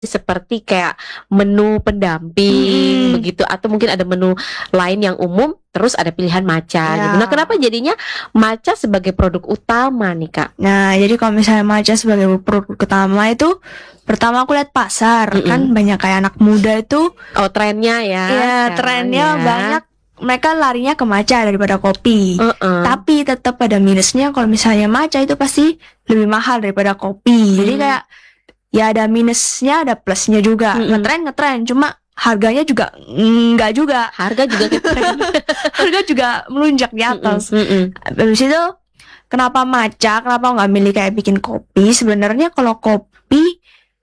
seperti kayak menu pendamping begitu, atau mungkin ada menu lain yang umum, terus ada pilihan matcha gitu. Nah, kenapa jadinya matcha sebagai produk utama nih, Kak? Nah, jadi kalau misalnya matcha sebagai produk utama itu, pertama aku lihat pasar, kan banyak kayak anak muda itu. Oh, trennya ya. Iya, trennya banyak. Mereka larinya ke matcha daripada kopi. Tapi tetap ada minusnya kalau misalnya matcha itu pasti lebih mahal daripada kopi. Jadi kayak ya ada minusnya, ada plusnya juga. Ngetren, cuma harganya juga enggak juga. Harga juga ngetren. Harga juga melunjak di atas. Habis itu kenapa matcha? Kenapa nggak milih kayak bikin kopi? Sebenarnya kalau kopi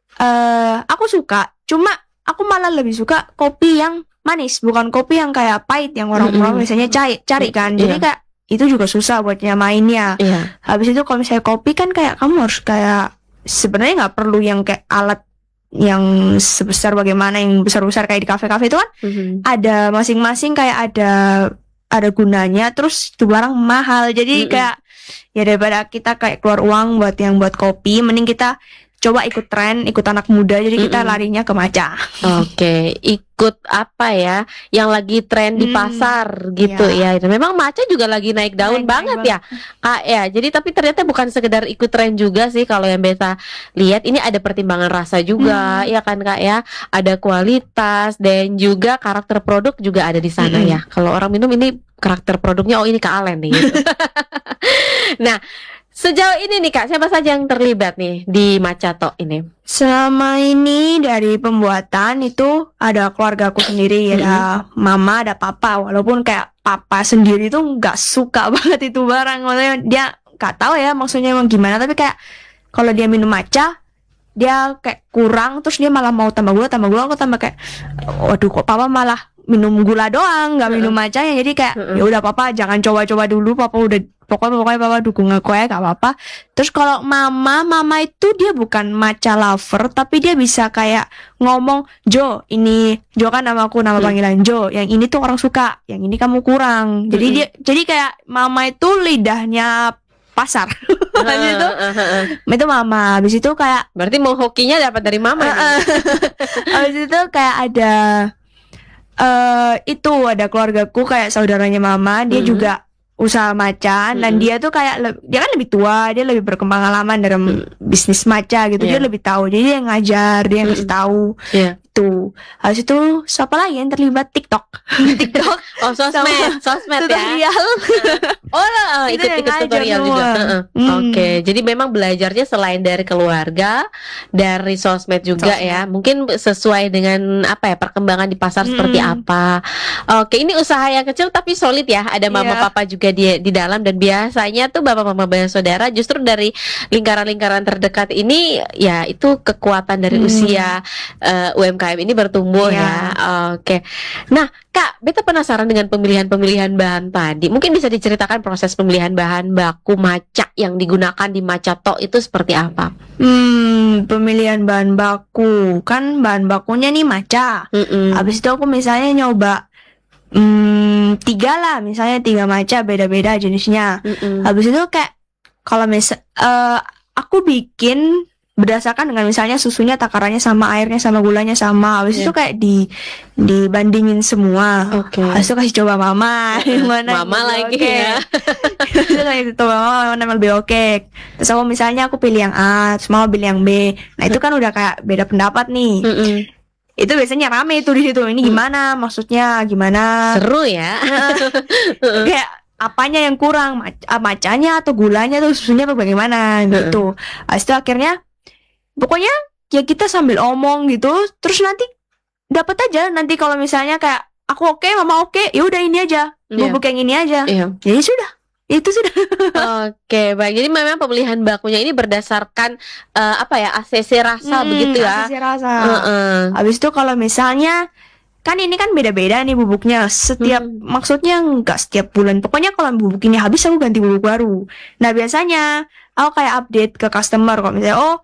aku suka, cuma aku malah lebih suka kopi yang manis, bukan kopi yang kayak pahit yang orang-orang biasanya cari kan. Jadi kayak itu juga susah buat nyamainnya. Habis itu kalau misalnya kopi kan kayak kamu harus kayak sebenarnya nggak perlu yang kayak alat yang sebesar bagaimana, yang besar-besar kayak di kafe-kafe itu kan ada masing-masing kayak ada gunanya, terus itu barang mahal. Jadi kayak ya daripada kita kayak keluar uang buat kopi, mending kita coba ikut tren, ikut anak muda, jadi kita larinya ke matcha. Oke, ikut apa ya yang lagi tren di pasar gitu ya. Memang matcha juga lagi naik daun banget ya, Kak ya. Jadi tapi ternyata bukan sekedar ikut tren juga sih kalau yang Beta lihat, ini ada pertimbangan rasa juga ya kan, Kak ya. Ada kualitas dan juga karakter produk juga ada di sana ya. Kalau orang minum ini karakter produknya, oh ini Kak Alen nih gitu. Nah, sejauh ini nih Kak, siapa saja yang terlibat nih di Matcha Talk ini? Selama ini dari pembuatan itu ada keluarga aku sendiri, ada mama, ada papa. Walaupun kayak papa sendiri tuh nggak suka banget itu barang, maksudnya dia nggak tahu ya maksudnya emang gimana. Tapi kayak kalau dia minum matcha, dia kayak kurang, terus dia malah mau tambah gula. Aku tambah kayak, waduh kok papa malah minum gula doang, nggak minum matchanya. Jadi kayak ya udah papa jangan coba-coba dulu, papa udah pokoknya papa dukung aku ya, gak apa-apa. Terus kalau mama itu dia bukan matcha lover, tapi dia bisa kayak ngomong, Jo kan nama panggilan Jo, yang ini tuh orang suka, yang ini kamu kurang. Jadi jadi kayak mama itu lidahnya pasar. Itu mama. Habis itu kayak berarti mau hokinya dapat dari mama. Habis itu kayak ada itu ada keluargaku kayak saudaranya mama, dia juga usaha matcha, dan dia tuh kayak dia kan lebih tua, dia lebih berpengalaman dalam bisnis matcha gitu. Dia lebih tahu, jadi dia ngajar, dia ngasih tahu tuh. Habis itu siapa lagi yang terlibat? TikTok. Oh, sosmed tutorial. Ikut tutorial juga. Oke, jadi memang belajarnya selain dari keluarga, dari sosmed juga ya. Mungkin sesuai dengan apa ya, perkembangan di pasar seperti apa. Oke, ini usaha yang kecil tapi solid ya. Ada mama papa juga di dalam, dan biasanya tuh bapak mama saudara justru dari lingkaran-lingkaran terdekat ini ya, itu kekuatan dari usia UMKM ini bertumbuh ya. Oke. Nah, Kak, Beta penasaran dengan pemilihan bahan tadi. Mungkin bisa diceritakan proses pemilihan bahan baku matcha yang digunakan di Matcha Talk itu seperti apa? Pemilihan bahan baku, kan bahan bakunya nih matcha. Habis itu aku misalnya nyoba 3 lah, misalnya 3 matcha beda-beda jenisnya. Habis itu kayak kalau aku bikin berdasarkan dengan misalnya susunya takarannya sama, airnya sama, gulanya sama. Habis itu kayak dibandingin semua. Habis itu kasih coba mama yang mana mama lagi ya. Terus kayak gitu, mama mana lebih oke. Terus aku misalnya aku pilih yang A, terus mama pilih yang B. Nah itu kan udah kayak beda pendapat nih. Itu biasanya rame tuh di situ. Ini gimana? Maksudnya gimana? Seru ya. Kayak apanya yang kurang? Matchanya atau gulanya tuh, susunya apa bagaimana gitu. Habis itu akhirnya pokoknya ya kita sambil omong gitu, terus nanti dapat aja. Nanti kalau misalnya kayak aku oke, mama oke, ya udah ini aja, bubuk yang ini aja. Jadi sudah, itu sudah. Oke, baik. Jadi memang pemilihan bakunya ini berdasarkan apa ya, ACC rasa begitu ya. ACC rasa. Habis itu kalau misalnya kan ini kan beda-beda nih bubuknya setiap, maksudnya nggak setiap bulan. Pokoknya kalau bubuk ini habis aku ganti bubuk baru. Nah biasanya aku kayak update ke customer kalau misalnya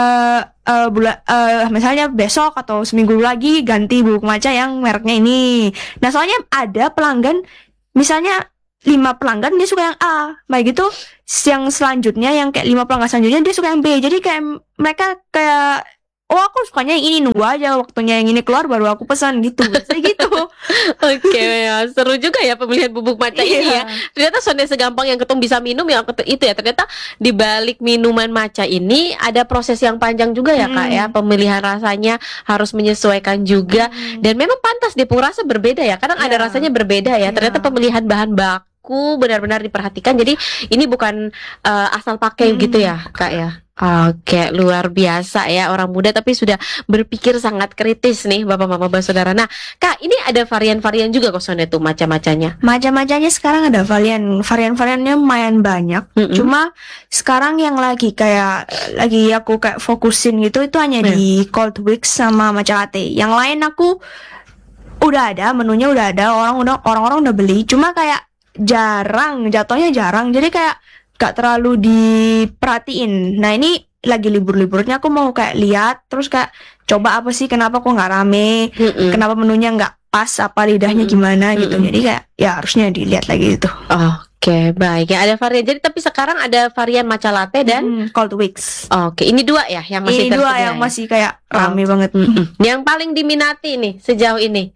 misalnya besok atau seminggu lagi ganti bubuk matcha yang mereknya ini. Nah soalnya ada pelanggan, misalnya 5 pelanggan dia suka yang A, baik gitu yang selanjutnya yang kayak 5 pelanggan selanjutnya dia suka yang B. Jadi kayak mereka kayak oh aku sukanya yang ini, nunggu aja waktunya yang ini keluar baru aku pesan gitu. Biasanya gitu. Oke, ya, seru juga ya pemilihan bubuk matcha ini ya. Ternyata sonde segampang yang ketemu bisa minum yang itu ya. Ternyata di balik minuman matcha ini ada proses yang panjang juga ya Kak ya. Pemilihan rasanya harus menyesuaikan juga dan memang pantas Depung rasa berbeda ya. Kadang ada rasanya berbeda ya. Ternyata pemilihan bahan baku benar-benar diperhatikan. Jadi ini bukan asal pakai gitu ya Kak ya. Oke, luar biasa ya orang muda tapi sudah berpikir sangat kritis nih Bapak Mama Saudara. Nah, Kak, ini ada varian-varian juga kok Sonde tuh macam-macamnya. Macam-macamnya sekarang ada varian-variannya lumayan banyak. Cuma sekarang yang lagi aku kayak fokusin gitu itu hanya di Cold Wix sama matcha latte. Yang lain aku udah ada, menunya udah ada, orang-orang udah beli. Cuma kayak jatuhnya jarang. Jadi kayak gak terlalu diperhatiin. Nah ini lagi libur-liburnya aku mau kayak lihat terus kayak coba apa sih, kenapa kok nggak rame, kenapa menunya nggak pas, apa lidahnya gimana gitu. Jadi kayak ya harusnya dilihat lagi gitu. Oke, baik ya, ada varian. Jadi tapi sekarang ada varian matcha latte dan Cold Wix. Oke, ini dua ya yang masih ini dua tersedia yang masih kayak rame banget. Yang paling diminati nih sejauh ini.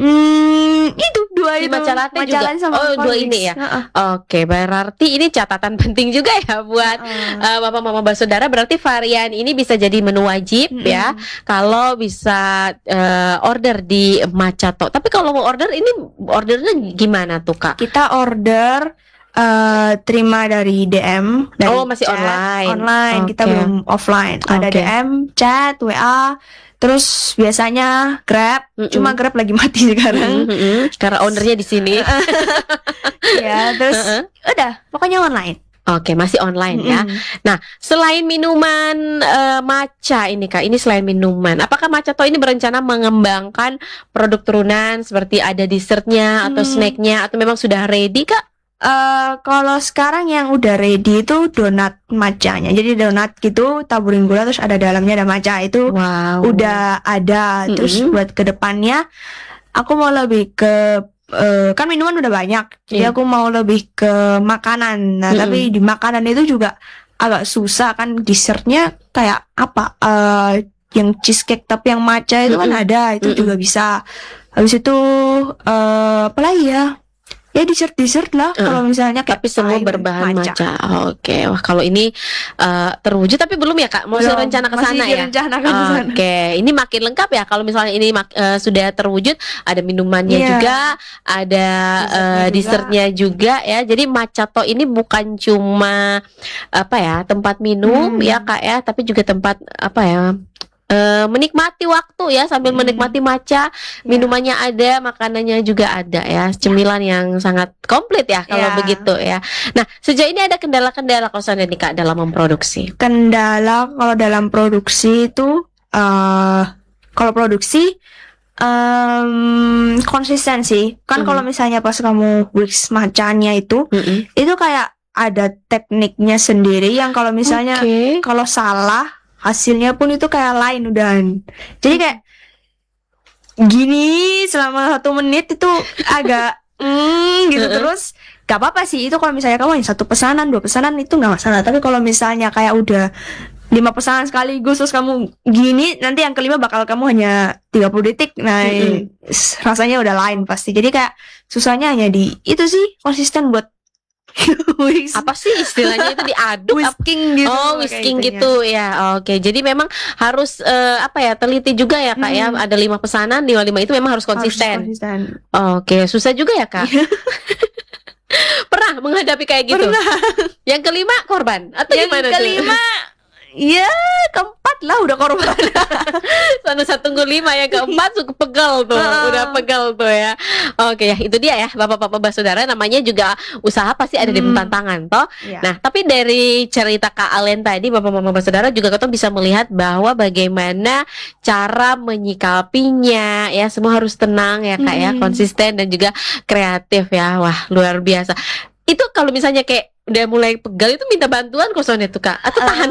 Itu dua si itu matcha latte juga. sama Dua ini ya. Oke, berarti ini catatan penting juga ya buat Bapak Mama Saudara. Berarti varian ini bisa jadi menu wajib ya. Kalau bisa order di Matchato. Tapi kalau mau order ini ordernya gimana tuh Kak? Kita order terima dari DM, dari masih chat, online. Kita belum offline. Ada DM, chat, WA. Terus biasanya Grab, cuma Grab lagi mati sekarang. Karena ownernya di sini. Ya, terus udah, pokoknya online. Oke, masih online ya. Nah, selain minuman matcha ini Kak, ini selain minuman, apakah Matchato ini berencana mengembangkan produk turunan seperti ada dessertnya atau snacknya atau memang sudah ready Kak? Kalau sekarang yang udah ready itu donat matchanya. Jadi donat gitu taburin gula terus ada dalamnya ada matcha itu udah ada. Terus buat kedepannya aku mau lebih ke kan minuman udah banyak. Jadi aku mau lebih ke makanan. Nah, tapi di makanan itu juga agak susah kan, dessertnya kayak apa? Yang cheesecake tapi yang matcha itu kan ada, itu juga bisa. Habis itu apa lagi ya? Ya dessert lah kalau misalnya kayak tapi semua berbahan matcha. Oke, wah kalau ini terwujud tapi belum ya Kak? Masih rencana ke sana ya? Oke, ini makin lengkap ya kalau misalnya ini sudah terwujud, ada minumannya juga, ada dessertnya juga ya. Jadi Matchato ini bukan cuma apa ya, tempat minum ya Kak ya, tapi juga tempat apa ya? Menikmati waktu ya sambil menikmati matcha, minumannya ada, makanannya juga ada ya, cemilan yang sangat komplit ya kalau begitu ya. Nah, sejauh ini ada kendala-kendala kosan nih Kak dalam memproduksi? Kendala kalau dalam produksi itu kalau produksi konsistensi kan. Kalau misalnya pas kamu Wix matchanya itu kayak ada tekniknya sendiri yang kalau misalnya kalau salah hasilnya pun itu kayak lain udahan. Jadi kayak gini selama 1 menit itu agak gitu. Terus gak apa-apa sih itu kalau misalnya kamu hanya 1 pesanan 2 pesanan itu gak masalah. Tapi kalau misalnya kayak udah 5 pesanan sekaligus terus kamu gini, nanti yang kelima bakal kamu hanya 30 detik. Nah rasanya udah lain pasti. Jadi kayak susahnya hanya di itu sih, konsisten buat apa sih istilahnya itu diaduk whisking gitu. Whisking gitu ya. Oke, jadi memang harus apa ya, teliti juga ya Kak ya. Ada 5 pesanan, 5 itu memang harus konsisten. Oke, susah juga ya Kak. Pernah menghadapi kayak gitu? Pernah. Yang kelima korban atau yang gimana kelima ya keempat lah udah korban. Sana 1 tunggu 5, yang keempat suka pegel tuh, udah pegel tuh ya. Oke ya, itu dia ya Bapak-bapak saudara, namanya juga usaha pasti ada di tantangan toh. Nah, tapi dari cerita Kak Alen tadi Bapak-bapak saudara juga kita bisa melihat bahwa bagaimana cara menyikapinya ya, semua harus tenang ya Kak ya, konsisten dan juga kreatif ya. Wah, luar biasa. Itu kalau misalnya kayak udah mulai pegal itu minta bantuan kosonnya tuh Kak, atau tahan.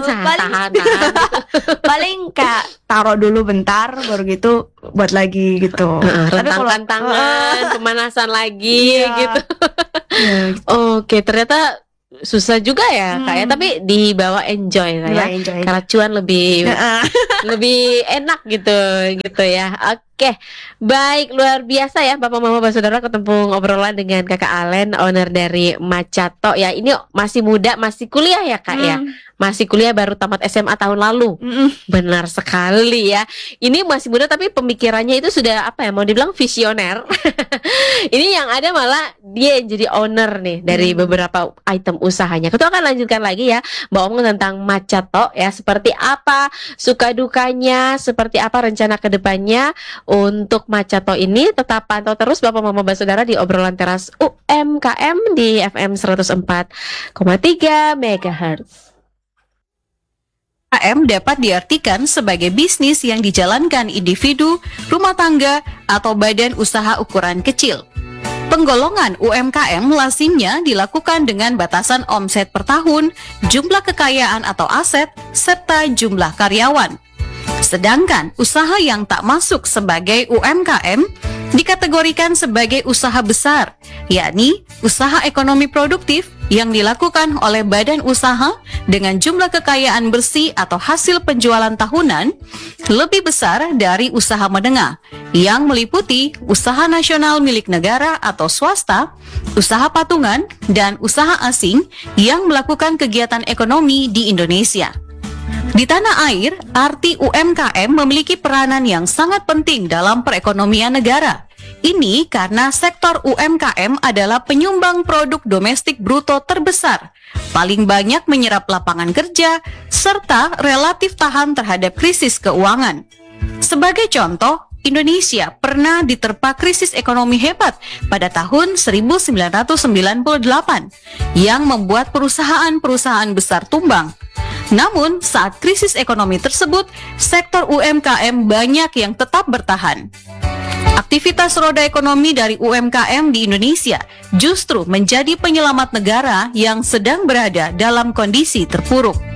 Paling Kak taruh dulu bentar baru gitu buat lagi gitu. Rentangkan tangan, pemanasan lagi gitu. Oke, ternyata susah juga ya Kak ya, tapi dibawa enjoy lah ya. Enjoy. Karena cuan lebih lebih enak gitu ya. Oke, baik, luar biasa ya Bapak Mama Saudara, ketemu obrolan dengan Kakak Alen, owner dari Macato ya. Ini masih muda, masih kuliah ya Kak ya. Masih kuliah, baru tamat SMA tahun lalu. Benar sekali ya. Ini masih muda tapi pemikirannya itu sudah apa ya, mau dibilang visioner. Ini yang ada malah dia yang jadi owner nih dari beberapa item usahanya. Kita akan lanjutkan lagi ya, Mbak Omong, tentang Macato ya. Seperti apa suka dukanya, seperti apa rencana kedepannya untuk Macato ini. Tetap pantau terus Bapak Mama Saudara di obrolan teras UMKM di FM 104,3 MHz. UMKM dapat diartikan sebagai bisnis yang dijalankan individu, rumah tangga, atau badan usaha ukuran kecil. Penggolongan UMKM lazimnya dilakukan dengan batasan omset per tahun, jumlah kekayaan atau aset, serta jumlah karyawan. Sedangkan usaha yang tak masuk sebagai UMKM dikategorikan sebagai usaha besar, yakni usaha ekonomi produktif yang dilakukan oleh badan usaha dengan jumlah kekayaan bersih atau hasil penjualan tahunan lebih besar dari usaha menengah, yang meliputi usaha nasional milik negara atau swasta, usaha patungan, dan usaha asing yang melakukan kegiatan ekonomi di Indonesia. Di tanah air, arti UMKM memiliki peranan yang sangat penting dalam perekonomian negara. Ini karena sektor UMKM adalah penyumbang produk domestik bruto terbesar, paling banyak menyerap lapangan kerja, serta relatif tahan terhadap krisis keuangan. Sebagai contoh, Indonesia pernah diterpa krisis ekonomi hebat pada tahun 1998 yang membuat perusahaan-perusahaan besar tumbang. Namun, saat krisis ekonomi tersebut, sektor UMKM banyak yang tetap bertahan. Aktivitas roda ekonomi dari UMKM di Indonesia justru menjadi penyelamat negara yang sedang berada dalam kondisi terpuruk.